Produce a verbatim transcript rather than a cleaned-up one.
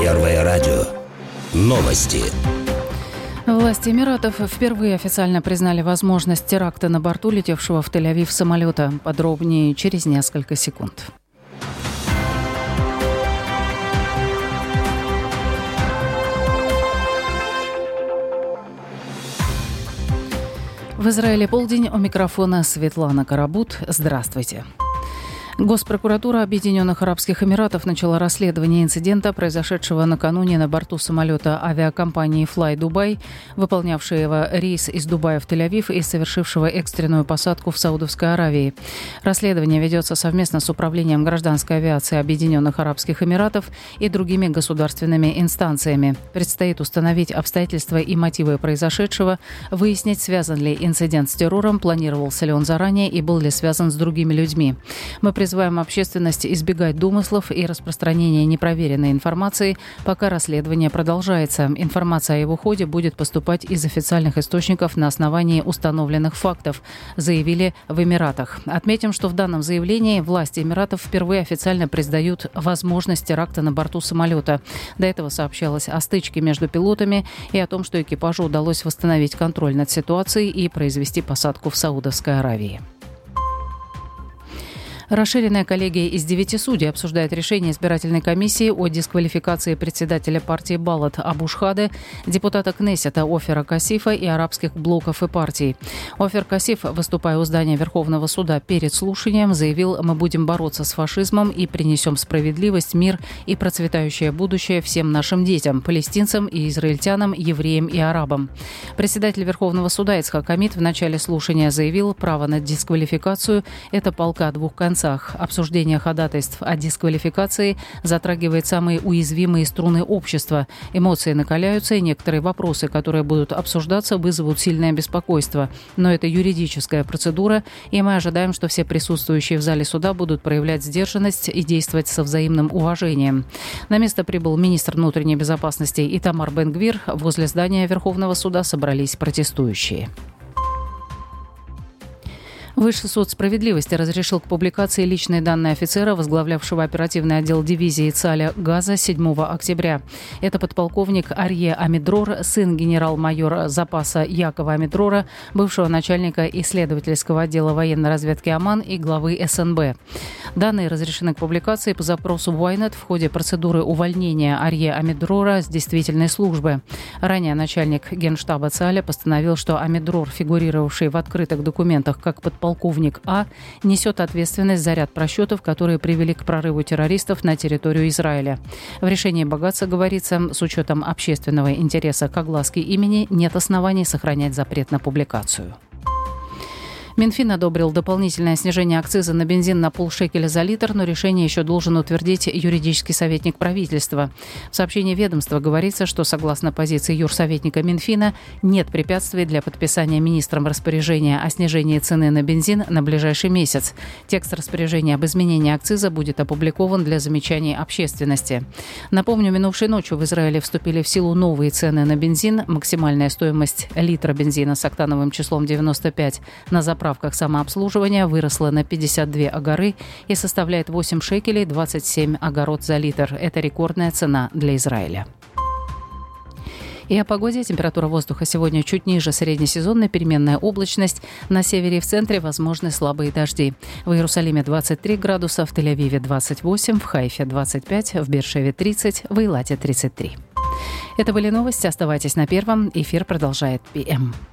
Первое радио. Новости. Власти Эмиратов впервые официально признали возможность теракта на борту летевшего в Тель-Авив самолета. Подробнее через несколько секунд. В Израиле полдень. У микрофона Светлана Карабут. Здравствуйте. Госпрокуратура Объединенных Арабских Эмиратов начала расследование инцидента, произошедшего накануне на борту самолета авиакомпании Fly Dubai, выполнявшего рейс из Дубая в Тель-Авив и совершившего экстренную посадку в Саудовской Аравии. Расследование ведется совместно с Управлением гражданской авиации Объединенных Арабских Эмиратов и другими государственными инстанциями. Предстоит установить обстоятельства и мотивы произошедшего, выяснить, связан ли инцидент с террором, планировался ли он заранее и был ли связан с другими людьми. Мы призываем общественность избегать домыслов и распространения непроверенной информации, пока расследование продолжается. Информация о его ходе будет поступать из официальных источников на основании установленных фактов, заявили в Эмиратах. Отметим, что в данном заявлении власти Эмиратов впервые официально признают возможность теракта на борту самолета. До этого сообщалось о стычке между пилотами и о том, что экипажу удалось восстановить контроль над ситуацией и произвести посадку в Саудовской Аравии. Расширенная коллегия из девяти судей обсуждает решение избирательной комиссии о дисквалификации председателя партии Балат Абу Шхады, депутата Кнессета Офера Касифа и арабских блоков и партий. Офер Касиф, выступая у здания Верховного суда перед слушанием, заявил: «Мы будем бороться с фашизмом и принесем справедливость, мир и процветающее будущее всем нашим детям, палестинцам и израильтянам, евреям и арабам». Председатель Верховного суда Ицхак Амид в начале слушания заявил: «Право на дисквалификацию – это палка о двух концах. Обсуждение ходатайств о дисквалификации затрагивает самые уязвимые струны общества. Эмоции накаляются, и некоторые вопросы, которые будут обсуждаться, вызовут сильное беспокойство. Но это юридическая процедура, и мы ожидаем, что все присутствующие в зале суда будут проявлять сдержанность и действовать со взаимным уважением». На место прибыл министр внутренней безопасности Итамар Бен-Гвир. Возле здания Верховного суда собрались протестующие. Высший суд справедливости разрешил к публикации личные данные офицера, возглавлявшего оперативный отдел дивизии ЦАЛЯ Газа седьмого октября. Это подполковник Арье Амидрор, сын генерал-майора запаса Якова Амидрора, бывшего начальника исследовательского отдела военной разведки Оман и главы эс эн бэ. Данные разрешены к публикации по запросу Ynet в ходе процедуры увольнения Арье Амидрора с действительной службы. Ранее начальник генштаба ЦАЛЯ постановил, что Амидрор, фигурировавший в открытых документах как подполковник, Полковник А, несет ответственность за ряд просчетов, которые привели к прорыву террористов на территорию Израиля. В решении Багатса говорится: с учетом общественного интереса к огласке имени нет оснований сохранять запрет на публикацию. Минфин одобрил дополнительное снижение акциза на бензин на полшекеля за литр, но решение еще должен утвердить юридический советник правительства. В сообщении ведомства говорится, что, согласно позиции юрсоветника Минфина, нет препятствий для подписания министром распоряжения о снижении цены на бензин на ближайший месяц. Текст распоряжения об изменении акциза будет опубликован для замечаний общественности. Напомню, минувшей ночью в Израиле вступили в силу новые цены на бензин. Максимальная стоимость литра бензина с октановым числом девяносто пять на заправках В заправках самообслуживания выросла на пятьдесят две агары и составляет восемь шекелей двадцать семь агород за литр. Это рекордная цена для Израиля. И о погоде. Температура воздуха сегодня чуть ниже среднесезонной, переменная облачность. На севере и в центре возможны слабые дожди. В Иерусалиме двадцать три градуса, в Тель-Авиве двадцать восемь, в Хайфе двадцать пять, в Беэр-Шеве тридцать, в Эйлате тридцать три. Это были новости. Оставайтесь на Первом. Эфир продолжает пи эм.